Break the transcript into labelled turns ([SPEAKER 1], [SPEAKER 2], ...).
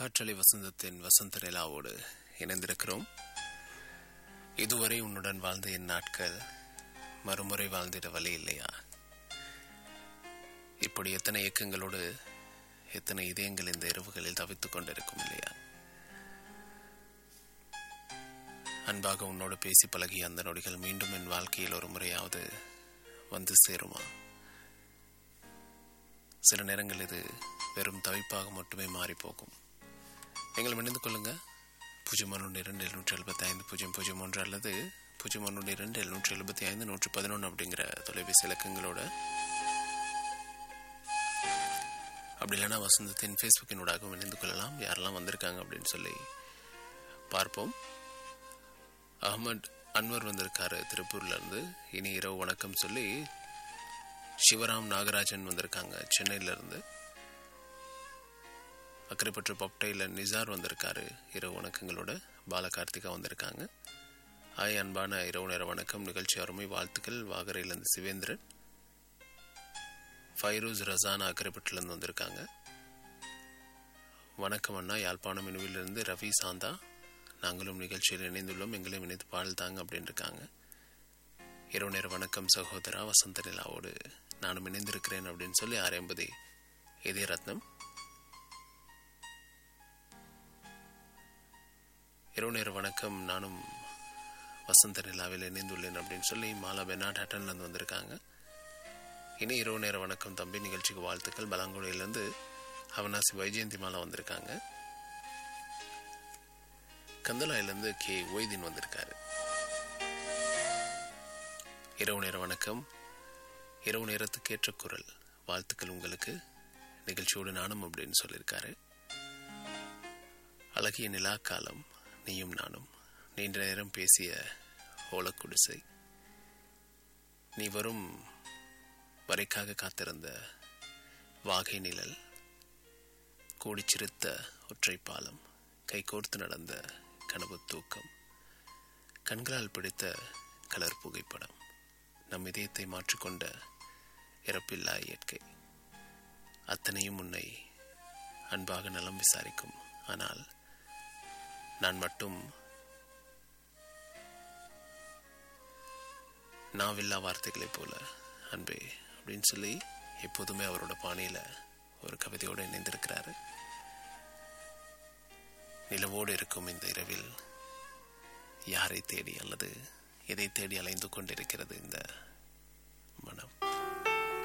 [SPEAKER 1] காற்றலை வசந்தத்தின் வசந்த நிலாவோடு இணைந்திருக்கிறோம். இதுவரை உன்னுடன் வாழ்ந்த என் நாட்கள் மறுமுறை வாழ்ந்திட வழி இல்லையா? இப்படி எத்தனை இயக்கங்களோடு எத்தனை இதயங்கள் இந்த இரவுகளில் தவித்துக் கொண்டிருக்கும் இல்லையா? அன்பாக உன்னோடு பேசி பழகிய அந்த நொடிகள் மீண்டும் என் வாழ்க்கையில் ஒரு முறையாவது வந்து சேருமா? சில நேரங்கள் இது வெறும் தவிப்பாக மட்டுமே மாறி போகும். நீங்கள் இணைந்து கொள்ளுங்க. 0127750001 அல்லது 01277511 அப்படிங்கிற தொலைபேசி இலக்கங்களோட, அப்படி இல்லைன்னா வசந்தத்தின் ஃபேஸ்புக்கினூடாகவும் இணைந்து கொள்ளலாம். யாரெல்லாம் வந்திருக்காங்க அப்படின்னு சொல்லி பார்ப்போம். அஹமத் அன்வர் வந்திருக்காரு திருப்பூர்ல இருந்து. இனி இரவு வணக்கம் சொல்லி சிவராம் நாகராஜன் வந்திருக்காங்க சென்னையில இருந்து. அக்கரைப்பற்று பப்டையில் நிசார் வந்திருக்காரு இரவு வணக்கங்களோட. பாலகார்த்திகா வந்திருக்காங்க. ஆய் அன்பான இரவு நேர வணக்கம், நிகழ்ச்சி அருமை, வாழ்த்துக்கள். வாகரையிலேருந்து சிவேந்திரன். ஃபைரூஸ் ரசானா அக்கரைப்பட்டிலேருந்து வந்திருக்காங்க. வணக்கம் அண்ணா. யாழ்ப்பாணம் இனுவிலிருந்து ரவி சாந்தா. நாங்களும் நிகழ்ச்சியில் இணைந்துள்ளோம், எங்களையும் இணைத்து பாழ்தாங்க அப்படின்னு இருக்காங்க. இரவு நேர வணக்கம் சகோதரா, வசந்த நிலாவோடு நானும் இணைந்திருக்கிறேன் அப்படின்னு சொல்லி 650 இதய ரத்னம். இரவு நேர வணக்கம், நானும் வசந்த நிலாவில் இணைந்துள்ளேன் அப்படின்னு சொல்லி மாலா பெனாட் ஹட்டன்லேருந்து வந்திருக்காங்க. இனி இரவு நேர வணக்கம் தம்பி, நிகழ்ச்சிக்கு வாழ்த்துக்கள். பலாங்குடியிலேருந்து அவனாசி வைஜெயந்தி மாலா வந்திருக்காங்க. கந்தலாயிலேருந்து கே ஒய்தீன் வந்திருக்காரு. இரவு நேர வணக்கம், இரவு நேரத்துக்கு ஏற்ற குரல், வாழ்த்துக்கள் உங்களுக்கு, நிகழ்ச்சியோடு நானும் அப்படின்னு சொல்லியிருக்காரு. அழகிய நிலா காலம், நீயும் நானும், நீண்ட நேரம் பேசிய ஓலக்குடிசை, நீ வரும் வரைக்காக காத்திருந்த வாகை நிழல், கூடிச்சிருத்த ஒற்றை பாலம், கைகோர்த்து நடந்த கனவு தூக்கம், கண்களால் பிடித்த கலர் புகைப்படம், நம் இதயத்தை மாற்றிக்கொண்ட இறப்பில்லா இயற்கை, அத்தனையும் உன்னை அன்பாக நலம் விசாரிக்கும். ஆனால் நான் மட்டும் நாவில்லா வார்த்தைகளைப் போல அன்பே அப்படின்னு சொல்லி எப்போதுமே அவரோட பாணியில ஒரு கவிதையோடு இணைந்திருக்கிறாரு. நிலவோடு இருக்கும் இந்த இரவில் யாரை தேடி அல்லது எதை தேடி அலைந்து கொண்டிருக்கிறது இந்த மனம்?